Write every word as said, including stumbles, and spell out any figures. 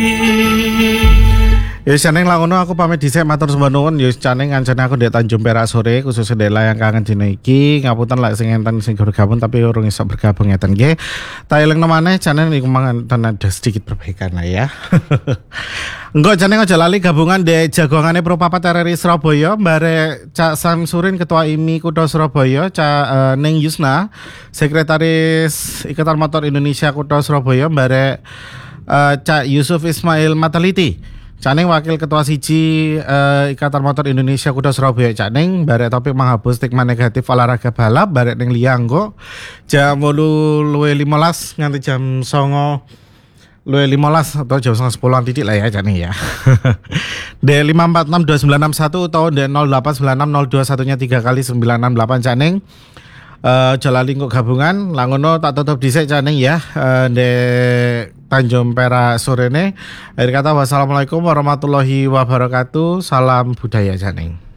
Ya Caneng lah ngono aku pamit dhisik matur sembah nuwun ya Caneng ngancane aku ndek Tanjung Perak sore khusus Dela yang kangen dina iki ngapunten lek sing enten sing bergabung tapi urung iso bergabung ngeten nggih. Ta elingno maneh Caneng iku mangan ada sedikit perbaikan lah ya. Engko Caneng aja lali gabungan dek jagongane Pro Papat R R I Surabaya bare Cak Samsurin Ketua I M I Kutha Surabaya, Cak uh, Neng Yusna Sekretaris Ikatan Motor Indonesia Kutha Surabaya, bare uh, Cak Yusuf Ismail Mataliti Caneng Wakil Ketua Siji uh, Ikatan Motor Indonesia Kutha Surabaya Caneng barek topik menghapus stigma negatif olahraga balap barek ning Lianggo jam wolu luwih limolas nganti jam songo luwih limolas atau jam setengah sepuluhan titik lah ya Caneng ya. D lima empat enam dua sembilan enam satu atau D nol delapan sembilan enam nol dua satu nya tiga kali sembilan enam delapan Caneng. Uh, jalan lingkup gabungan langono tak tutup dhisik Caneng ya uh, de Tanjung Perak sorene. Akhir kata wassalamualaikum warahmatullahi wabarakatuh. Salam budaya Caneng.